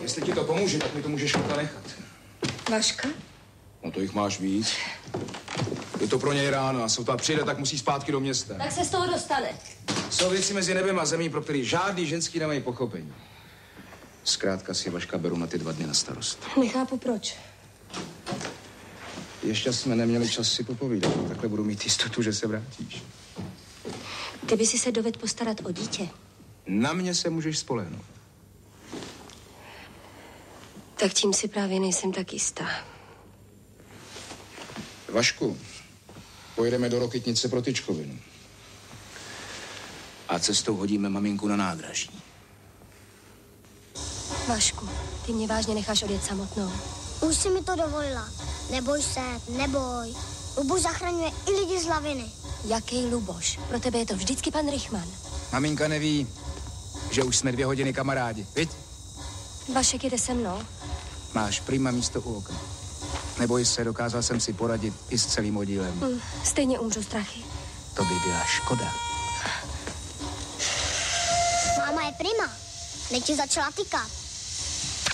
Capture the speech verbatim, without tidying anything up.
Jestli ti to pomůže, tak mi to můžeš Kluka nechat. Vaška? No to jich máš víc. Je to pro něj ráno a sotva přijde, tak musí zpátky do města. Tak se z toho dostane. Jsou věci mezi nebem a zemí, pro který žádný ženský nemají pochopení. Zkrátka si Vaška beru na ty dva dny na starost. Nechápu proč. Ještě jsme neměli čas si popovídat. Takhle budu mít jistotu, že se vrátíš. Ty by si se dovedl postarat o dítě. Na mě se můžeš spolehnout. Tak tím si právě nejsem tak jistá. Vašku, pojedeme do Rokytnice pro tyčkovinu. A cestou hodíme maminku na nádraží. Vašku, ty mě vážně necháš odjet samotnou. Už si mi to dovolila. Neboj se, neboj. Luboš zachraňuje i lidi z laviny. Jaký Luboš? Pro tebe je to vždycky pan Rychman. Maminka neví, že už jsme dvě hodiny kamarádi, viď? Vašek jede se mnou. Máš prima místo u okna. Neboj se, dokázal jsem si poradit i s celým oddílem. Mm, stejně umřu strachy. To by byla škoda. Máma je prima. Neď ti začala tykat.